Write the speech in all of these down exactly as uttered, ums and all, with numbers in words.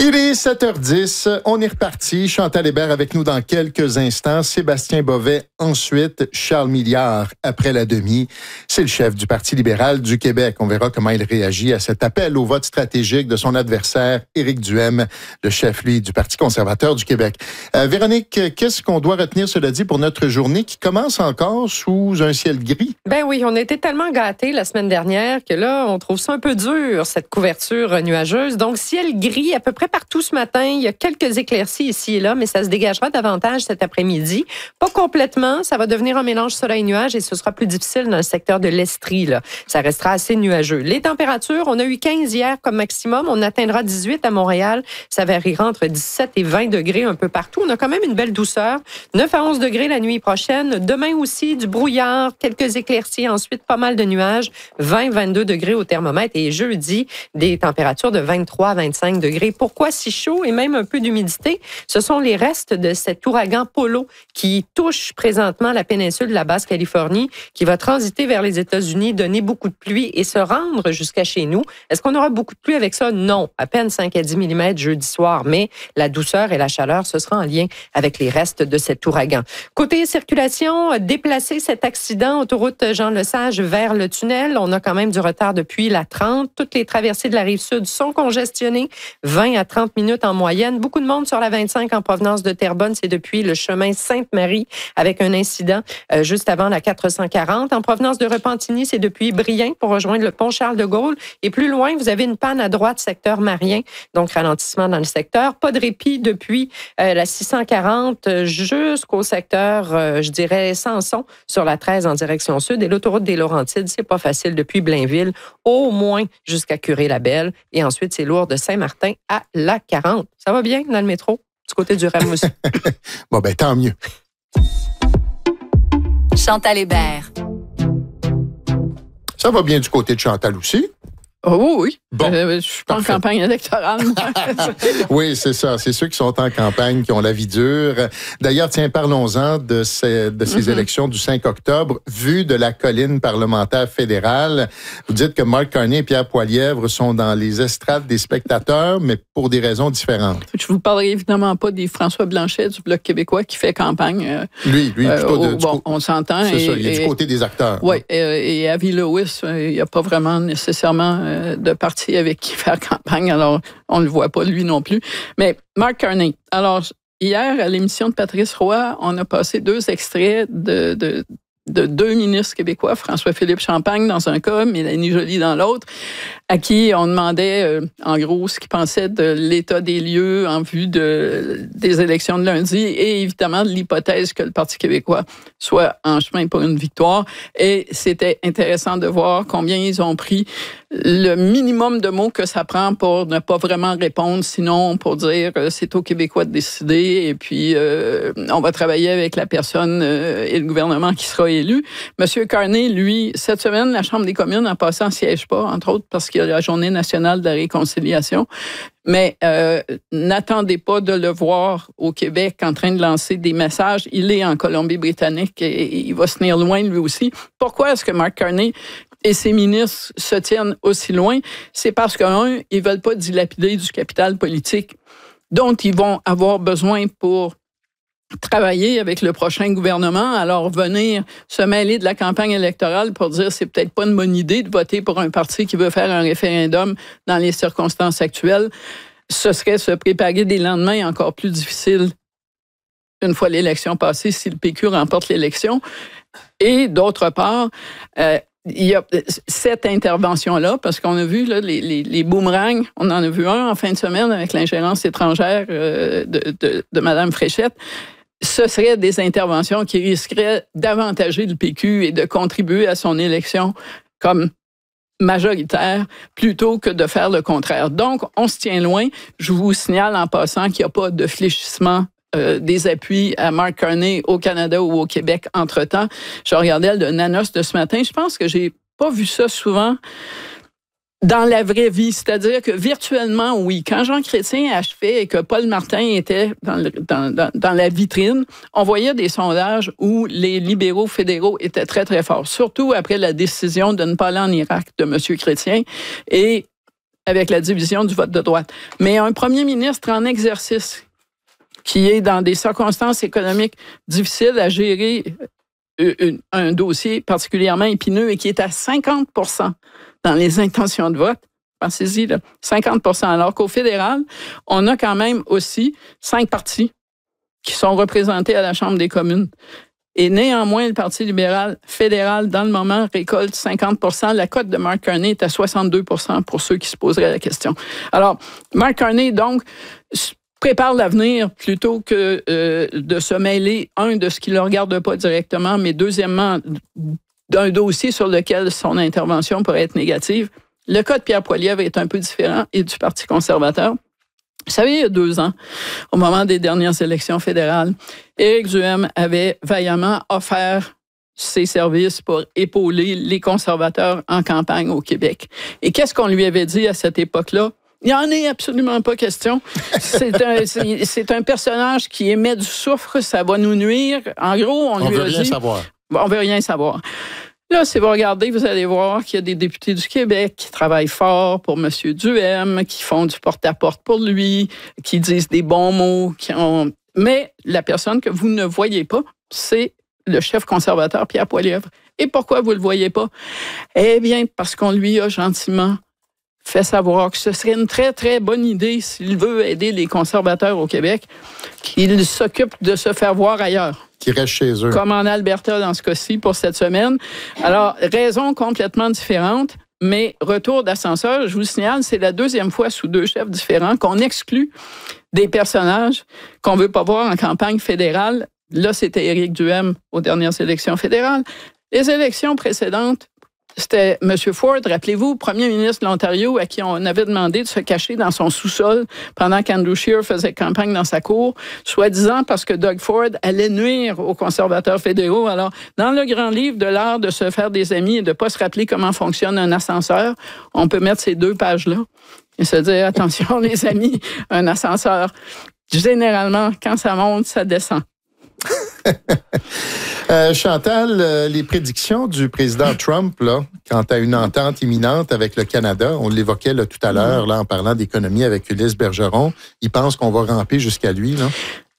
Il est sept heures dix, on est reparti. Chantal Hébert avec nous dans quelques instants. Sébastien Bovet ensuite. Charles Milliard après la demi. C'est le chef du Parti libéral du Québec. On verra comment il réagit à cet appel au vote stratégique de son adversaire, Éric Duhaime, le chef, lui, du Parti conservateur du Québec. Euh, Véronique, qu'est-ce qu'on doit retenir, cela dit, pour notre journée qui commence encore sous un ciel gris? Ben oui, on a été tellement gâtés la semaine dernière que là, on trouve ça un peu dur, cette couverture nuageuse. Donc, ciel gris à peu près partout ce matin. Il y a quelques éclaircies ici et là, mais ça se dégagera davantage cet après-midi. Pas complètement. Ça va devenir un mélange soleil-nuage et ce sera plus difficile dans le secteur de l'Estrie, là. Ça restera assez nuageux. Les températures, on a eu quinze hier comme maximum. On atteindra dix-huit à Montréal. Ça variera entre dix-sept et vingt degrés un peu partout. On a quand même une belle douceur. neuf à onze degrés la nuit prochaine. Demain aussi, du brouillard, quelques éclaircies. Ensuite, pas mal de nuages. vingt à vingt-deux degrés au thermomètre. Et jeudi, des températures de vingt-trois à vingt-cinq degrés. Pourquoi si chaud et même un peu d'humidité? Ce sont les restes de cet ouragan Polo qui touche présentement la péninsule de la Basse-Californie, qui va transiter vers les États-Unis, donner beaucoup de pluie et se rendre jusqu'à chez nous. Est-ce qu'on aura beaucoup de pluie avec ça? Non. À peine cinq à dix millimètres jeudi soir. Mais la douceur et la chaleur, ce sera en lien avec les restes de cet ouragan. Côté circulation, déplacer cet accident, autoroute Jean-Lesage vers le tunnel. On a quand même du retard depuis la trente. Toutes les traversées de la Rive-Sud sont congestionnées. vingt à trente minutes en moyenne. Beaucoup de monde sur la vingt-cinq en provenance de Terrebonne. C'est depuis le chemin Sainte-Marie avec un incident euh, juste avant la quatre cent quarante. En provenance de Repentigny, c'est depuis Brien pour rejoindre le pont Charles-de-Gaulle. Et plus loin, vous avez une panne à droite, secteur Marien. Donc, ralentissement dans le secteur. Pas de répit depuis euh, la six cent quarante jusqu'au secteur, euh, je dirais, Samson sur la treize en direction sud. Et l'autoroute des Laurentides, c'est pas facile depuis Blainville, au moins jusqu'à Curé-la-Belle. Et ensuite, c'est lourd de Saint-Martin à la quarante. Ça va bien dans le métro, du côté du Rimouski? Bon, ben tant mieux. Chantal Hébert. Ça va bien du côté de Chantal aussi? Oh oui. Bon, euh, je suis pas parfait. en campagne électorale. Oui, c'est ça. C'est ceux qui sont en campagne qui ont la vie dure. D'ailleurs, tiens, parlons-en de ces, de ces mm-hmm. élections du cinq octobre. Vue de la colline parlementaire fédérale, vous dites que Marc Carney et Pierre Poilievre sont dans les estrades des spectateurs, mais pour des raisons différentes. Je vous parlerai évidemment pas des François Blanchet du Bloc québécois qui fait campagne. Euh, lui, lui, plutôt euh, de, bon, du, on s'entend. C'est et, ça, il est et, du côté des acteurs. Oui, et, et Avi Lewis, il n'y a pas vraiment nécessairement de parti avec qui faire campagne, alors on ne le voit pas lui non plus. Mais Marc Carney, alors hier à l'émission de Patrice Roy, on a passé deux extraits de, de, de deux ministres québécois, François-Philippe Champagne dans un cas, Mélanie Joly dans l'autre, à qui on demandait euh, en gros ce qu'ils pensaient de l'état des lieux en vue de, des élections de lundi et évidemment de l'hypothèse que le Parti québécois soit en chemin pour une victoire. Et c'était intéressant de voir combien ils ont pris le minimum de mots que ça prend pour ne pas vraiment répondre, sinon pour dire euh, c'est aux Québécois de décider et puis euh, on va travailler avec la personne euh, et le gouvernement qui sera élu. Monsieur Carney, lui, cette semaine, la Chambre des communes en passant siège pas, entre autres parce qu'il y a la Journée nationale de la réconciliation. Mais euh, n'attendez pas de le voir au Québec en train de lancer des messages. Il est en Colombie-Britannique et il va se tenir loin lui aussi. Pourquoi est-ce que Marc Carney et ses ministres se tiennent aussi loin? C'est parce qu'un, ils veulent pas dilapider du capital politique dont ils vont avoir besoin pour travailler avec le prochain gouvernement, alors venir se mêler de la campagne électorale pour dire c'est peut-être pas une bonne idée de voter pour un parti qui veut faire un référendum dans les circonstances actuelles, ce serait se préparer des lendemains encore plus difficiles une fois l'élection passée si le P Q remporte l'élection. Et d'autre part, euh, il y a cette intervention-là, parce qu'on a vu là, les, les, les boomerangs, on en a vu un en fin de semaine avec l'ingérence étrangère euh, de, de, de Mme Fréchette. Ce seraient des interventions qui risqueraient d'avantager le P Q et de contribuer à son élection comme majoritaire plutôt que de faire le contraire. Donc, on se tient loin. Je vous signale en passant qu'il n'y a pas de fléchissement euh, des appuis à Marc Carney au Canada ou au Québec entre-temps. Je regardais le Nanos de ce matin. Je pense que j'ai pas vu ça souvent dans la vraie vie, c'est-à-dire que virtuellement, oui, quand Jean Chrétien achevait et que Paul Martin était dans, le, dans, dans, dans la vitrine, on voyait des sondages où les libéraux fédéraux étaient très, très forts, surtout après la décision de ne pas aller en Irak de M. Chrétien. Et avec la division du vote de droite. Mais un premier ministre en exercice qui est dans des circonstances économiques difficiles à gérer une, un dossier particulièrement épineux et qui est à cinquante pour cent dans les intentions de vote, pensez-y, là, cinquante pour cent, alors qu'au fédéral, on a quand même aussi cinq partis qui sont représentés à la Chambre des communes. Et néanmoins, le Parti libéral fédéral, dans le moment, récolte cinquante pour cent. La cote de Mark Carney est à soixante-deux pour cent pour ceux qui se poseraient la question. Alors, Mark Carney, donc, prépare l'avenir plutôt que euh, de se mêler, un, de ce qui ne le regarde pas directement, mais deuxièmement, d'un dossier sur lequel son intervention pourrait être négative. Le cas de Pierre Poilievre est un peu différent et du Parti conservateur. Vous savez, il y a deux ans, au moment des dernières élections fédérales, Éric Duhem avait vaillamment offert ses services pour épauler les conservateurs en campagne au Québec. Et qu'est-ce qu'on lui avait dit à cette époque-là? Il n'y en est absolument pas question. C'est un, c'est, c'est un personnage qui émet du soufre, ça va nous nuire. En gros, on, on lui veut a rien dit... savoir. On veut rien savoir. Là, si vous regardez, vous allez voir qu'il y a des députés du Québec qui travaillent fort pour M. Duhem, qui font du porte-à-porte pour lui, qui disent des bons mots. Qui ont... Mais la personne que vous ne voyez pas, c'est le chef conservateur Pierre Poilievre. Et pourquoi vous ne le voyez pas? Eh bien, parce qu'on lui a gentiment fait savoir que ce serait une très, très bonne idée, s'il veut aider les conservateurs au Québec, qu'il s'occupe de se faire voir ailleurs. Qui restent chez eux. Comme en Alberta dans ce cas-ci pour cette semaine. Alors, raison complètement différente, mais retour d'ascenseur, je vous signale, c'est la deuxième fois sous deux chefs différents qu'on exclut des personnages qu'on ne veut pas voir en campagne fédérale. Là, c'était Éric Duhem aux dernières élections fédérales. Les élections précédentes, c'était M. Ford, rappelez-vous, premier ministre de l'Ontario, à qui on avait demandé de se cacher dans son sous-sol pendant qu'Andrew Scheer faisait campagne dans sa cour, soi-disant parce que Doug Ford allait nuire aux conservateurs fédéraux. Alors, dans le grand livre de l'art de se faire des amis et de ne pas se rappeler comment fonctionne un ascenseur, on peut mettre ces deux pages-là et se dire, attention les amis, un ascenseur, généralement, quand ça monte, ça descend. euh, Chantal, euh, les prédictions du président Trump là, quant à une entente imminente avec le Canada, on l'évoquait là, tout à l'heure là, en parlant d'économie avec Ulysse Bergeron, il pense qu'on va ramper jusqu'à lui, là?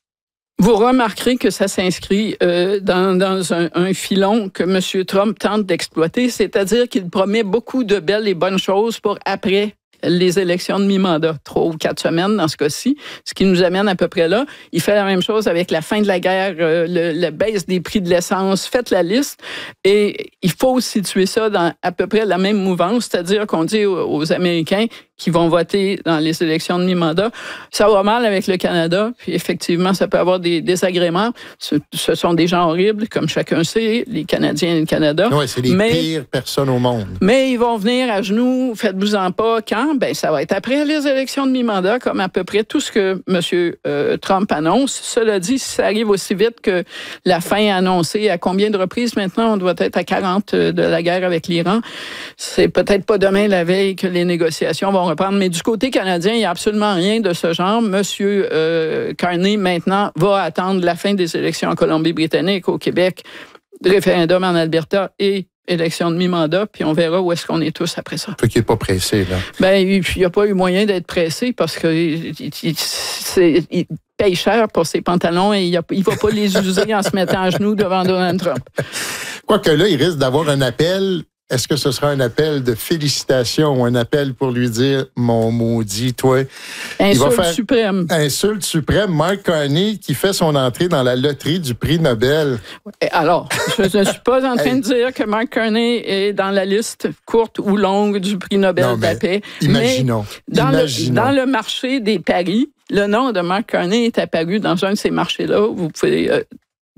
Vous remarquerez que ça s'inscrit euh, dans, dans un, un filon que M. Trump tente d'exploiter, c'est-à-dire qu'il promet beaucoup de belles et bonnes choses pour après les élections de mi-mandat, trois ou quatre semaines dans ce cas-ci, ce qui nous amène à peu près là. Il fait la même chose avec la fin de la guerre, euh, le, la baisse des prix de l'essence. Faites la liste et il faut situer ça dans à peu près la même mouvance, c'est-à-dire qu'on dit aux, aux Américains qui vont voter dans les élections de mi-mandat, ça va mal avec le Canada, puis effectivement, ça peut avoir des désagréments. Ce, ce sont des gens horribles, comme chacun sait, les Canadiens et le Canada. Oui, c'est les mais, pires personnes au monde. Mais ils vont venir à genoux, faites-vous-en pas. Quand? Ben, ça va être après les élections de mi-mandat, comme à peu près tout ce que M. Euh, Trump annonce. Cela dit, si ça arrive aussi vite que la fin annoncée, à combien de reprises maintenant? On doit être à quarante de la guerre avec l'Iran. C'est peut-être pas demain la veille que les négociations vont reprendre. Mais du côté canadien, il n'y a absolument rien de ce genre. Monsieur euh, Carney, maintenant, va attendre la fin des élections en Colombie-Britannique, au Québec, référendum en Alberta et élection de mi-mandat, puis on verra où est-ce qu'on est tous après ça. Fait qu'il n'est pas pressé, là. Ben, il n'y a pas eu moyen d'être pressé parce qu'il il, il, il paye cher pour ses pantalons et il ne va pas les user en se mettant à genoux devant Donald Trump. Quoique là, il risque d'avoir un appel. Est-ce que ce sera un appel de félicitations ou un appel pour lui dire « Mon maudit, toi ». Insulte il va faire suprême. Insulte suprême. Mark Carney qui fait son entrée dans la loterie du prix Nobel. Alors, je ne suis pas en train hey. de dire que Mark Carney est dans la liste courte ou longue du prix Nobel non, de la paix. Imaginons. Mais dans, imaginons. Le, dans le marché des paris, le nom de Mark Carney est apparu dans un de ces marchés-là. Vous pouvez... Euh,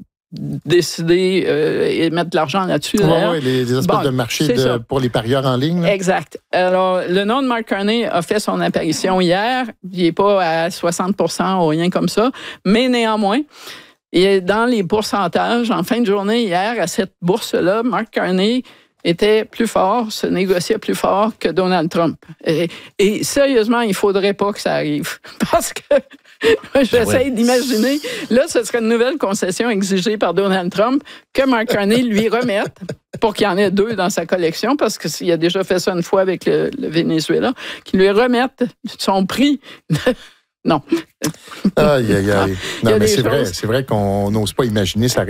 décider euh, et mettre de l'argent là-dessus. Oui, ouais, les, les espèces bon, de marchés de, pour les parieurs en ligne. Là. Exact. Alors, le nom de Mark Carney a fait son apparition hier. Il n'est pas à soixante pour cent ou rien comme ça, mais néanmoins, il est dans les pourcentages. En fin de journée, hier, à cette bourse-là, Mark Carney était plus fort, se négociait plus fort que Donald Trump. Et, et sérieusement, il ne faudrait pas que ça arrive. Parce que J'essaie ouais. d'imaginer. Là, ce serait une nouvelle concession exigée par Donald Trump que Mark Carney lui remette pour qu'il y en ait deux dans sa collection, parce qu'il a déjà fait ça une fois avec le, le Venezuela, qu'il lui remette son prix. Non. Aïe, aïe, aïe. Non, mais c'est vrai, c'est vrai qu'on n'ose pas imaginer sa